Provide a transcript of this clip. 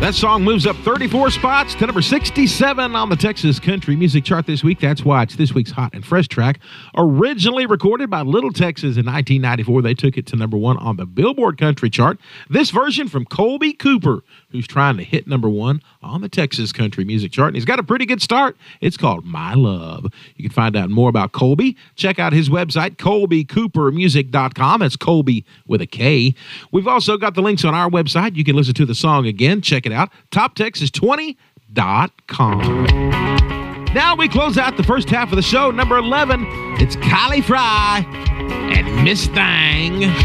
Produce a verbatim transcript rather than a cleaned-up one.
That song moves up thirty-four spots to number sixty-seven on the Texas Country Music Chart this week. That's why it's this week's Hot and Fresh track. Originally recorded by Little Texas in nineteen ninety-four, they took it to number one on the Billboard Country Chart. This version from Colby Cooper, who's trying to hit number one on the Texas Country Music Chart. And he's got a pretty good start. It's called My Love. You can find out more about Colby. Check out his website, colby cooper music dot com. That's Colby with a K. We've also got the links on our website. You can listen to the song again. Check it out. top texas twenty dot com. Now we close out the first half of the show. Number eleven, it's Kylie Frey and Miss Thang.